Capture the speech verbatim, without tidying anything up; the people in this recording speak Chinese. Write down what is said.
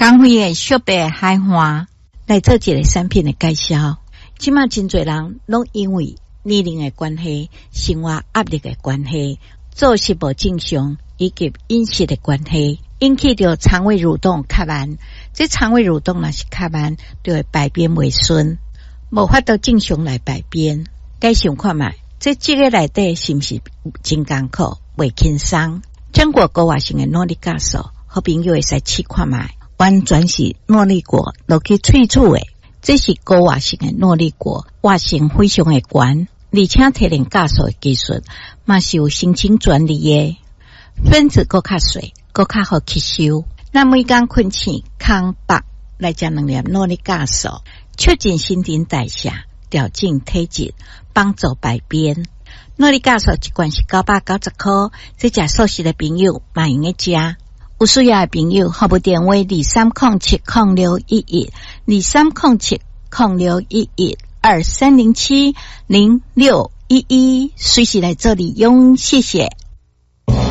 工会的小白海花来做一个产品的介绍。即马真侪人拢因为年龄的关系、生活压力的关系、作息无正常以及饮食的关系，引起着肠胃蠕动较慢。这肠胃蠕动若是较慢，就会排便袂顺，无法度正常来排便。该想看卖，这这个内底是毋是真艰苦、袂轻松？中国高活性的诺丽加素，好朋友会使试看卖，完全是诺丽果落去萃取的。这是高活性的诺丽果，活性非常的高，而且提炼加素的技术嘛是有申请专利的。分子更较细，更较好吸收。那每天困醒空腹来食两粒诺丽加素，促进新陈代谢，调整体质，帮助排便。诺丽加素一罐是九百九十块，这食素食的朋友嘛用得食。有需要的朋友，号码电话二三零七零六一一二三零七零六一一二三零七零六一一，随时来这里用，谢谢。